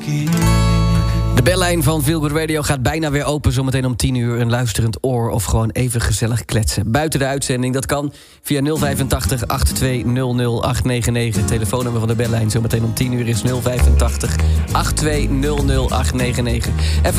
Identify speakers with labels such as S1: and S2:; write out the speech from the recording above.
S1: De bellijn van Feel Good Radio gaat bijna weer open. Zometeen om 10 uur een luisterend oor of gewoon even gezellig kletsen. Buiten de uitzending, dat kan via 085 8200 899. Telefoonnummer van de bellijn zometeen om 10 uur is 085 8200 899.